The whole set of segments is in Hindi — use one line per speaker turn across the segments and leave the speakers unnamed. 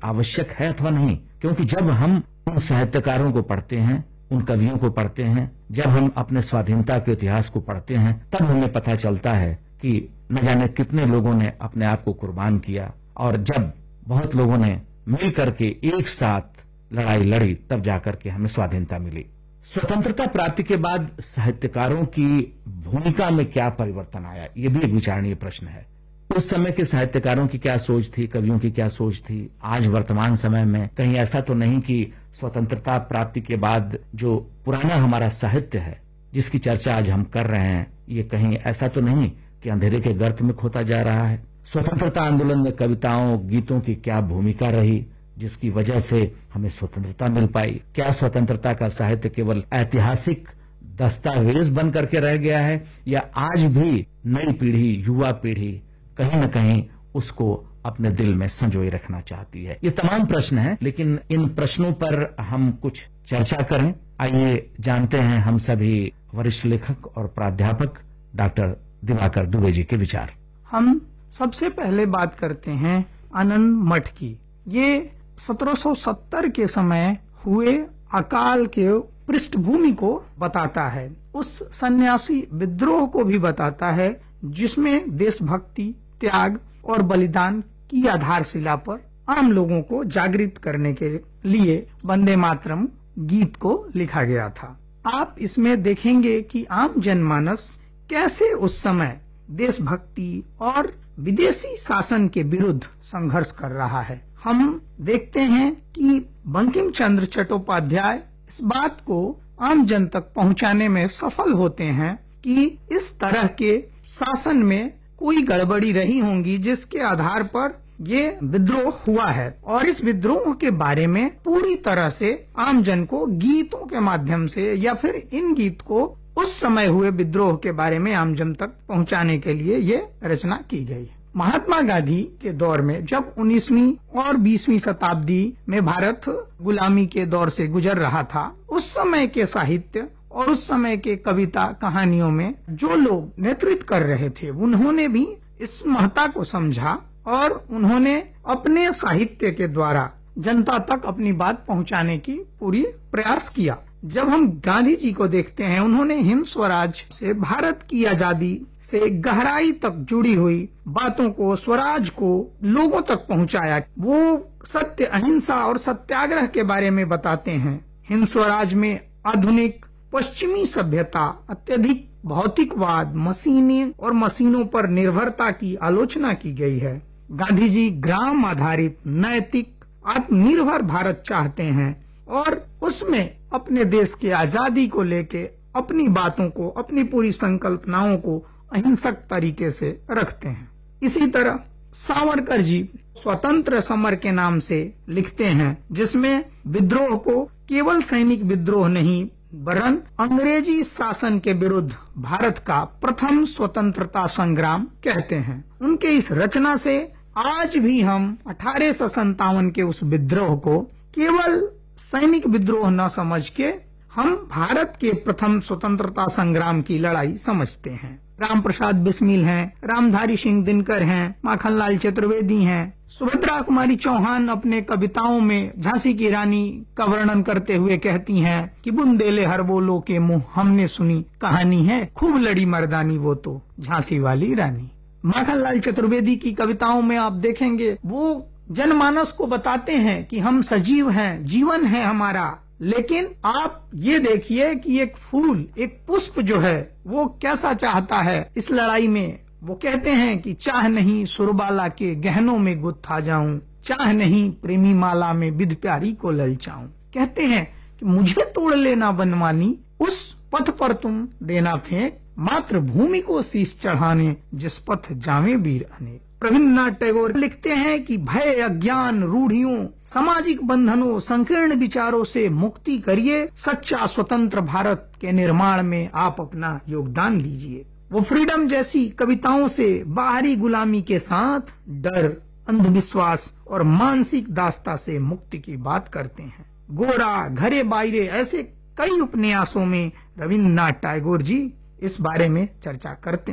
आवश्यक है अथवा नहीं, क्योंकि जब हम उन साहित्यकारों को पढ़ते हैं, उन कवियों को पढ़ते हैं, जब हम अपने स्वाधीनता के इतिहास को पढ़ते हैं, तब हमें पता चलता है कि न जाने कितने लोगों ने अपने आप को कुर्बान किया, और जब बहुत लोगों ने मिल करके एक साथ लड़ाई लड़ी, तब जाकर के हमें स्वाधीनता मिली। स्वतंत्रता प्राप्ति के बाद साहित्यकारों की भूमिका में क्या परिवर्तन आया, ये भी एक विचारणीय प्रश्न है। उस समय के साहित्यकारों की क्या सोच थी, कवियों की क्या सोच थी, आज वर्तमान समय में कहीं ऐसा तो नहीं कि स्वतंत्रता प्राप्ति के बाद जो पुराना हमारा साहित्य है, जिसकी चर्चा आज हम कर रहे हैं, ये कहीं ऐसा तो नहीं कि अंधेरे के गर्त में खोता जा रहा है। स्वतंत्रता आंदोलन में कविताओं, गीतों की क्या भूमिका रही, जिसकी वजह से हमें स्वतंत्रता मिल पाई? क्या स्वतंत्रता का साहित्य केवल ऐतिहासिक दस्तावेज बन करके रह गया है, या आज भी नई पीढ़ी, युवा पीढ़ी कहीं न कहीं उसको अपने दिल में संजोए रखना चाहती है? ये तमाम प्रश्न हैं, लेकिन इन प्रश्नों पर हम कुछ चर्चा करें। आइए जानते हैं हम सभी वरिष्ठ लेखक और प्राध्यापक डॉक्टर दिवाकर दुबे जी के विचार।
हम सबसे पहले बात करते हैं आनंद मठ की। ये 1770 के समय हुए अकाल के पृष्ठभूमि को बताता है, उस सन्यासी विद्रोह को भी बताता है जिसमें देशभक्ति, त्याग और बलिदान की आधारशिला पर आम लोगों को जागृत करने के लिए वंदे मातरम गीत को लिखा गया था। आप इसमें देखेंगे कि आम जनमानस कैसे उस समय देशभक्ति और विदेशी शासन के विरुद्ध संघर्ष कर रहा है। हम देखते हैं कि बंकिम चंद्र चट्टोपाध्याय इस बात को आम जन तक पहुंचाने में सफल होते हैं कि इस तरह के शासन में कोई गड़बड़ी रही होंगी जिसके आधार पर ये विद्रोह हुआ है, और इस विद्रोह के बारे में पूरी तरह से आम जन को गीतों के माध्यम से या फिर इन गीत को उस समय हुए विद्रोह के बारे में आम जन तक पहुंचाने के लिए ये रचना की गई। महात्मा गांधी के दौर में जब 19वीं और 20वीं शताब्दी में भारत गुलामी के दौर से गुजर रहा था, उस समय के साहित्य और उस समय के कविता कहानियों में जो लोग नेतृत्व कर रहे थे, उन्होंने भी इस महत्ता को समझा और उन्होंने अपने साहित्य के द्वारा जनता तक अपनी बात पहुंचाने की पूरी प्रयास किया। जब हम गांधी जी को देखते हैं, उन्होंने हिंद स्वराज से, भारत की आजादी से गहराई तक जुड़ी हुई बातों को, स्वराज को लोगों तक पहुंचाया। वो सत्य, अहिंसा और सत्याग्रह के बारे में बताते हैं। हिंद स्वराज में आधुनिक पश्चिमी सभ्यता, अत्यधिक भौतिकवाद, मशीनें और मशीनों पर निर्भरता की आलोचना की गई है। गांधी जी ग्राम आधारित, नैतिक, आत्मनिर्भर भारत चाहते हैं और उसमें अपने देश की आजादी को लेके अपनी बातों को, अपनी पूरी संकल्पनाओं को अहिंसक तरीके से रखते हैं। इसी तरह सावरकर जी स्वतंत्र समर के नाम से लिखते हैं, जिसमें विद्रोह को केवल सैनिक विद्रोह नहीं वरन अंग्रेजी शासन के विरुद्ध भारत का प्रथम स्वतंत्रता संग्राम कहते हैं। उनके इस रचना से आज भी हम 1857 के उस विद्रोह को केवल सैनिक विद्रोह न समझ के हम भारत के प्रथम स्वतंत्रता संग्राम की लड़ाई समझते हैं। राम प्रसाद बिस्मिल हैं, रामधारी सिंह दिनकर हैं, माखनलाल चतुर्वेदी हैं, सुभद्रा कुमारी चौहान अपने कविताओं में झांसी की रानी का वर्णन करते हुए कहती हैं कि बुंदेले हर बोलो के मुंह हमने सुनी कहानी है, खूब लड़ी मर्दानी वो तो झांसी वाली रानी। माखनलाल चतुर्वेदी की कविताओं में आप देखेंगे वो जनमानस को बताते हैं कि हम सजीव हैं, जीवन है हमारा। लेकिन आप ये देखिए कि एक फूल, एक पुष्प जो है वो कैसा चाहता है इस लड़ाई में। वो कहते हैं कि चाह नहीं सुरबाला के गहनों में गुत्था जाऊं, चाह नहीं प्रेमी माला में विध प्यारी को ललचाऊं। कहते हैं कि मुझे तोड़ लेना बनवानी, उस पथ पर तुम देना फेंक, मातृभूमि को शीश चढ़ाने जिस पथ जावे वीर अनेक। रविन्द्रनाथ टैगोर लिखते हैं कि भय, अज्ञान, रूढ़ियों, सामाजिक बंधनों, संकीर्ण विचारों से मुक्ति करिए, सच्चा स्वतंत्र भारत के निर्माण में आप अपना योगदान दीजिए। वो फ्रीडम जैसी कविताओं से बाहरी गुलामी के साथ डर, अंधविश्वास और मानसिक दास्ता से मुक्ति की बात करते हैं। गोरा, घरे बायरे ऐसे कई उपन्यासों में रविन्द्रनाथ टैगोर जी इस बारे में चर्चा करते हैं।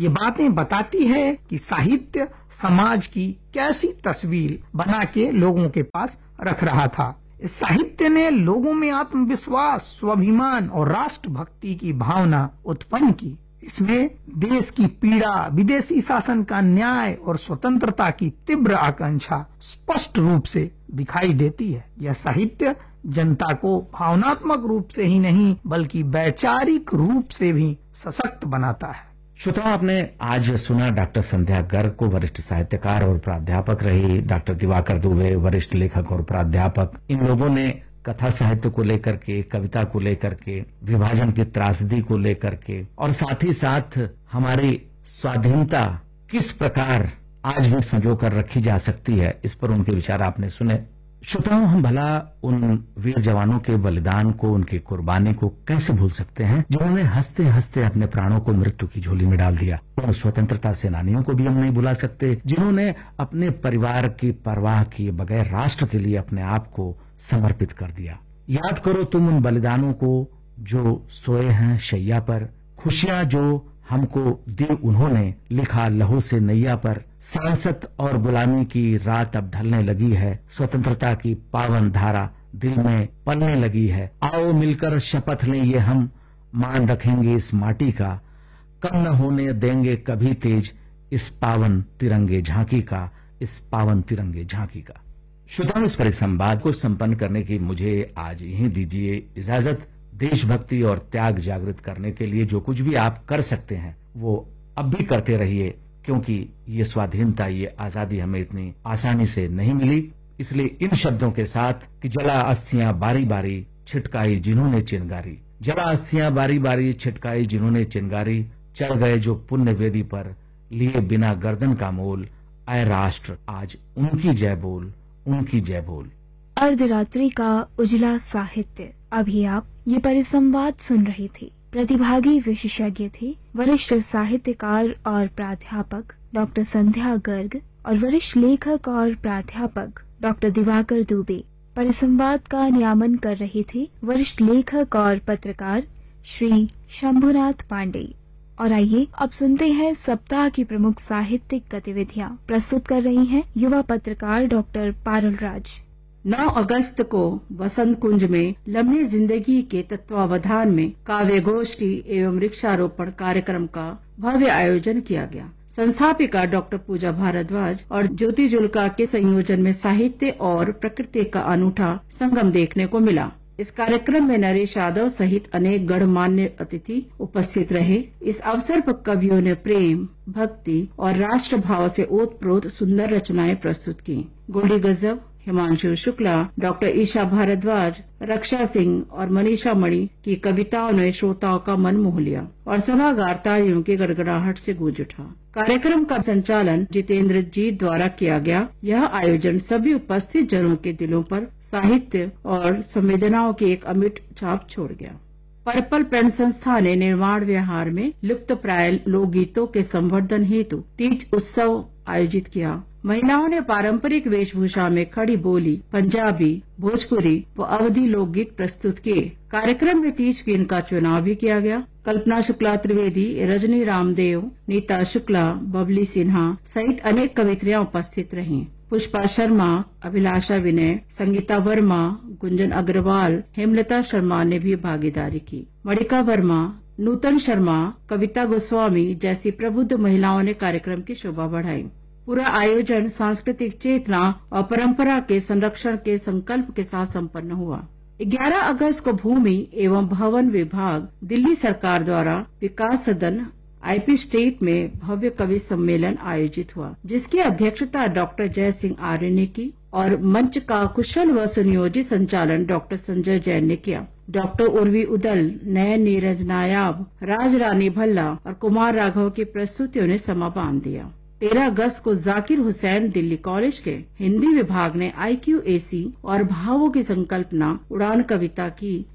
ये बातें बताती है कि साहित्य समाज की कैसी तस्वीर बना के लोगों के पास रख रहा था। इस साहित्य ने लोगों में आत्मविश्वास, स्वाभिमान और राष्ट्रभक्ति की भावना उत्पन्न की। इसमें देश की पीड़ा, विदेशी शासन का न्याय और स्वतंत्रता की तीव्र आकांक्षा स्पष्ट रूप से दिखाई देती है। यह साहित्य जनता को भावनात्मक रूप से ही नहीं बल्कि वैचारिक रूप से भी सशक्त बनाता है।
श्रोताओं, आपने आज सुना डॉक्टर संध्या गर्ग को, वरिष्ठ साहित्यकार और प्राध्यापक रही, डॉक्टर दिवाकर दुबे, वरिष्ठ लेखक और प्राध्यापक। इन लोगों ने कथा साहित्य को लेकर के, कविता को लेकर के, विभाजन की त्रासदी को लेकर के और साथ ही साथ हमारी स्वाधीनता किस प्रकार आज भी संजो कर रखी जा सकती है, इस पर उनके विचार आपने सुने। श्रोताओं, हम भला उन वीर जवानों के बलिदान को, उनकी कुर्बानी को कैसे भूल सकते हैं जिन्होंने हंसते हंसते अपने प्राणों को मृत्यु की झोली में डाल दिया। उन स्वतंत्रता सेनानियों को भी हम नहीं भुला सकते जिन्होंने अपने परिवार की परवाह किए बगैर राष्ट्र के लिए अपने आप को समर्पित कर दिया। याद करो तुम उन बलिदानों को जो सोए हैं शैया पर, खुशियां जो हमको दी उन्होंने, लिखा लहू से नैया पर। सांसत और गुलामी की रात अब ढलने लगी है, स्वतंत्रता की पावन धारा दिल में पलने लगी है। आओ मिलकर शपथ लें ये हम, मान रखेंगे इस माटी का, कम न होने देंगे कभी तेज इस पावन तिरंगे झांकी का, इस पावन तिरंगे झांकी का। श्रोताओं, इस परिसंवाद को संपन्न करने की मुझे आज यहीं दीजिए इजाजत। देशभक्ति और त्याग जागृत करने के लिए जो कुछ भी आप कर सकते हैं वो अब भी करते रहिए, क्योंकि ये स्वाधीनता, ये आजादी हमें इतनी आसानी से नहीं मिली। इसलिए इन शब्दों के साथ कि जला अस्थियां बारी बारी छिटकाई जिन्होंने चिंगारी, जला अस्थियां बारी बारी छिटकाई जिन्होंने चिंगारी, चढ़ गए जो पुण्य वेदी पर, लिए बिना गर्दन का मोल, आए राष्ट्र आज उनकी जय बोल, उनकी जय बोल।
अर्धरात्रि का उजला साहित्य। अभी आप ये परिसंवाद सुन रहे थे। प्रतिभागी विशेषज्ञ थे वरिष्ठ साहित्यकार और प्राध्यापक डॉक्टर संध्या गर्ग और वरिष्ठ लेखक और प्राध्यापक डॉक्टर दिवाकर दुबे। परिसंवाद का नियामन कर रहे थे वरिष्ठ लेखक और पत्रकार श्री शंभुनाथ पांडे। और आइए अब सुनते हैं सप्ताह की प्रमुख साहित्यिक गतिविधियां। प्रस्तुत कर रही हैं युवा पत्रकार डॉक्टर पारुल राज।
9 अगस्त को वसंत कुंज में लम्हे जिंदगी के तत्वावधान में काव्य गोष्ठी एवं वृक्षारोपण कार्यक्रम का भव्य आयोजन किया गया। संस्थापिका डॉक्टर पूजा भारद्वाज और ज्योति जुल्का के संयोजन में साहित्य और प्रकृति का अनूठा संगम देखने को मिला। इस कार्यक्रम में नरेश यादव सहित अनेक गणमान्य अतिथि उपस्थित रहे। इस अवसर पर कवियों ने प्रेम, भक्ति और राष्ट्र भाव से ओतप्रोत सुंदर रचनाएं प्रस्तुत की। गोल्डी गजब, हिमांशु शुक्ला, डॉक्टर ईशा भारद्वाज, रक्षा सिंह और मनीषा मणि की कविताओं ने श्रोताओं का मन मोह लिया और सभागार तालियों की गड़गड़ाहट से गूंज उठा। कार्यक्रम का संचालन जितेंद्र जी द्वारा किया गया। यह आयोजन सभी उपस्थित जनों के दिलों पर साहित्य और संवेदनाओं की एक अमिट छाप छोड़ गया। पर्पल पेन संस्था ने निर्माण विहार में लुप्त प्राय लोकगीतों के संवर्धन हेतु तीज उत्सव आयोजित किया। महिलाओं ने पारंपरिक वेशभूषा में खड़ी बोली, पंजाबी, भोजपुरी व अवधी लोकगीत प्रस्तुत किए। कार्यक्रम में तीज क्वीन का चुनाव भी किया गया। कल्पना शुक्ला त्रिवेदी, रजनी रामदेव, नीता शुक्ला, बबली सिन्हा सहित अनेक कवित्रियां उपस्थित रहीं। पुष्पा शर्मा, अभिलाषा विनय, संगीता वर्मा, गुंजन अग्रवाल, हेमलता शर्मा ने भी भागीदारी की। मणिका वर्मा, नूतन शर्मा, कविता गोस्वामी जैसी प्रबुद्ध महिलाओं ने कार्यक्रम की शोभा बढ़ाई। पूरा आयोजन सांस्कृतिक चेतना और परंपरा के संरक्षण के संकल्प के साथ संपन्न हुआ। 11 अगस्त को भूमि एवं भवन विभाग, दिल्ली सरकार द्वारा विकास सदन आईपी स्टेट में भव्य कवि सम्मेलन आयोजित हुआ, जिसकी अध्यक्षता डॉक्टर जय सिंह आर्य ने की और मंच का कुशल व सुनियोजित संचालन डॉक्टर संजय जैन ने किया। डॉक्टर उर्वी उदल, नयन नीरज नायाब, राज रानी भल्ला और कुमार राघव की प्रस्तुतियों ने समा बांध दिया। 13 अगस्त को जाकिर हुसैन दिल्ली कॉलेज के हिंदी विभाग ने IQAC और भावों की संकल्पना उड़ान कविता की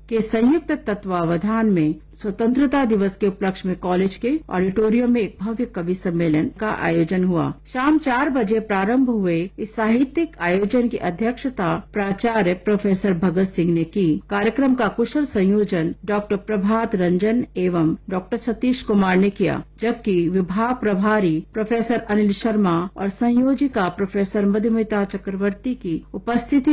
के संयुक्त तत्वावधान में स्वतंत्रता दिवस के उपलक्ष्य में कॉलेज के ऑडिटोरियम में एक भव्य कवि सम्मेलन का आयोजन हुआ। शाम 4 बजे प्रारंभ हुए इस साहित्यिक आयोजन की अध्यक्षता प्राचार्य प्रोफेसर भगत सिंह ने की। कार्यक्रम का कुशल संयोजन डॉक्टर प्रभात रंजन एवं डॉक्टर सतीश कुमार ने किया, जबकि विभाग प्रभारी प्रोफेसर अनिल शर्मा और संयोजिका प्रोफेसर मधुमिता चक्रवर्ती की उपस्थिति